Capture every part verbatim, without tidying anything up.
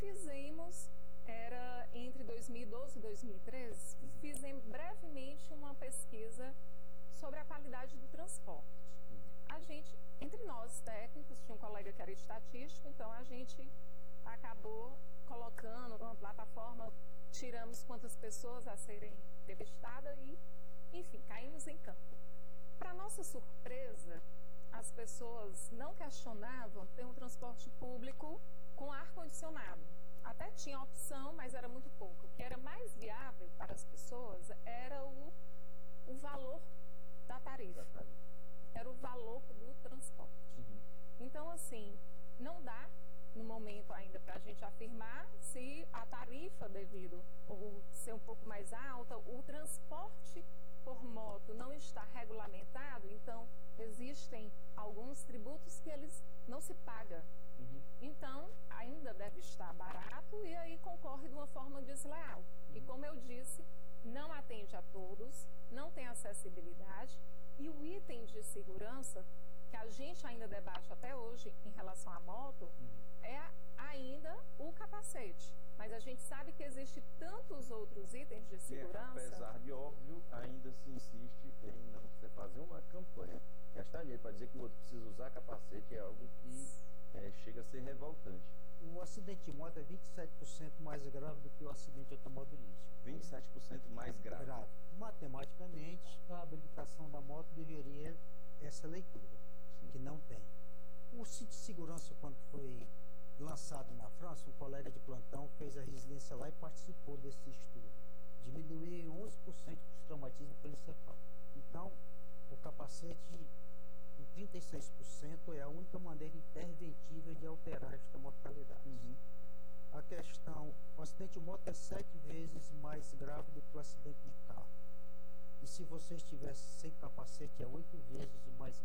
fizemos, era entre dois mil e doze e dois mil e treze, uhum. fizemos brevemente uma pesquisa sobre a qualidade do transporte. Uhum. A gente, entre nós técnicos, tinha um colega que era estatístico, então a gente acabou colocando uma plataforma, tiramos quantas pessoas a serem entrevistadas e, enfim, caímos em campo. Para nossa surpresa, as pessoas não questionavam ter um transporte público com ar-condicionado. Até tinha opção, mas era muito pouco. O que era mais viável para as pessoas era o, o valor da tarifa. Era o valor do transporte. Uhum. Então, assim, não dá, no momento ainda, para a gente afirmar se a tarifa, devido ou ser um pouco mais alta, o transporte por moto não está regulamentado, então existem alguns tributos que eles não se pagam. Uhum. Então, ainda deve estar barato e aí concorre de uma forma desleal. Uhum. E como eu disse, não atende a todos, não tem acessibilidade e o item de segurança que a gente ainda debate até hoje em relação à moto uhum. é ainda o capacete. Mas a gente sabe que existe tantos outros itens de segurança. É, apesar de óbvio, ainda se insiste em não você fazer uma campanha, gastar dinheiro para dizer que o outro precisa usar capacete é algo que é, chega a ser revoltante. O acidente de moto é vinte e sete por cento mais grave do que o acidente automobilístico. vinte e sete por cento mais grave. grave. Matematicamente, a habilitação da moto deveria essa leitura, Sim. que não tem. O cinto de segurança, quando foi lançado na França, um colega de plantão fez a residência lá e participou desse estudo. Diminuiu onze por cento dos traumatismos cranioencefálicos. Então, o capacete, em trinta e seis por cento, é a única maneira interventiva de alterar esta mortalidade. Uhum. A questão, o acidente de moto é sete vezes mais grave do que o acidente de carro. E se você estivesse sem capacete, é oito vezes mais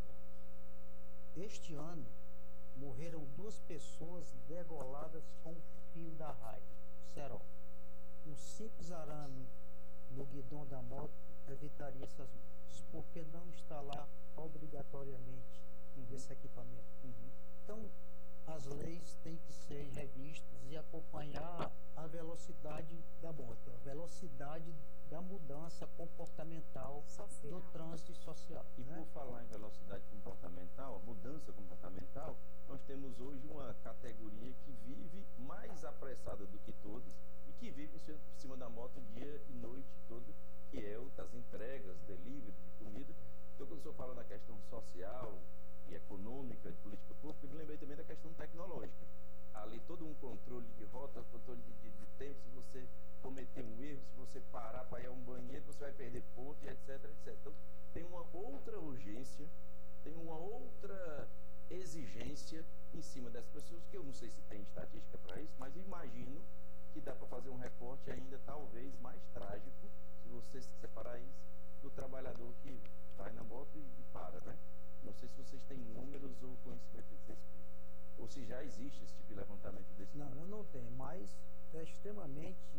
grave. Este ano, morreram duas pessoas degoladas com o fio da raia, cerol. Um simples arame no guidão da moto evitaria essas mortes, porque não está lá obrigatoriamente uhum. esse equipamento. Uhum. Então, as leis têm que ser revistas e acompanhar a velocidade da moto, a velocidade da mudança comportamental social. Do trânsito social. E né? Por falar em velocidade comportamental, mudança comportamental, nós temos hoje uma categoria que vive mais apressada do que todas e que vive em cima da moto dia e noite toda, que é o das entregas, delivery de comida. Então, quando o senhor fala da questão social e econômica, de política pública, eu me lembrei também da questão tecnológica. Ali todo um controle de rota, controle de, de, de tempo, se você cometer um erro, se você parar para ir a um banheiro, você vai perder ponto, e etc, etcétera. Então, tem uma outra urgência, tem uma outra exigência em cima dessas pessoas, que eu não sei se tem estatística para isso, mas imagino que dá para fazer um recorte ainda talvez mais trágico, se você separar isso do trabalhador que vai na moto e, e para, né? Não sei se vocês têm números ou conhecimento desse respeito, ou se já existe esse tipo de levantamento desse Não, eu não tenho, mas é extremamente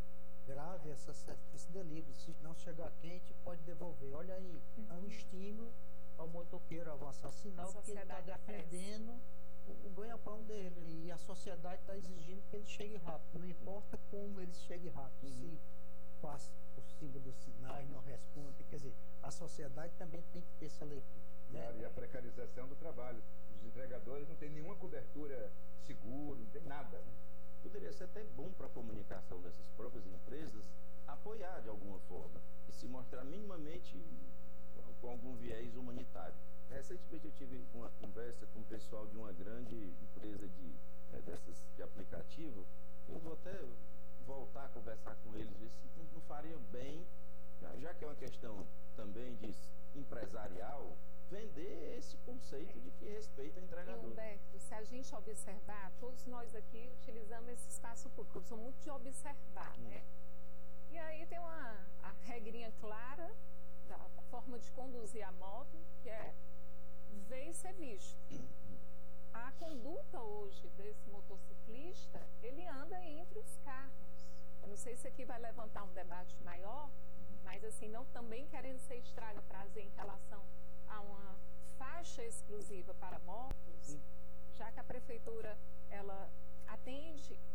grave essa, esse delivery. Se não chegar quente, pode devolver. Olha aí, uhum. é um estímulo ao motoqueiro avançar, sinal que ele está defendendo o, o ganha-pão dele. E a sociedade está exigindo que ele chegue rápido. Não importa como ele chegue rápido. Uhum. Se passa por cima dos sinais, não responde. Quer dizer, a sociedade também tem que ter essa leitura. Claro, e a precarização do trabalho. Os entregadores não têm nenhuma cobertura segura, não tem nada. Poderia ser até bom para a comunicação dessas próprias empresas apoiar de alguma forma e se mostrar minimamente com algum viés humanitário. Recentemente eu tive uma conversa com o pessoal de uma grande empresa de, é, dessas de aplicativo. Eu vou até voltar a conversar com eles, ver se não faria bem, já que é uma questão também de empresarial, vender esse conceito de que respeita o entregador. E Humberto, se a gente observar, todos nós aqui utilizamos esse espaço público, eu sou muito de observar, hum. né? E aí tem uma a regrinha clara da forma de conduzir a moto, que é ver e ser visto. A conduta hoje desse motociclista, ele anda entre os carros. Eu não sei se aqui vai levantar um debate maior, mas assim, não também querendo ser estraga prazer em relação a uma faixa exclusiva para motos, já que a prefeitura ela atende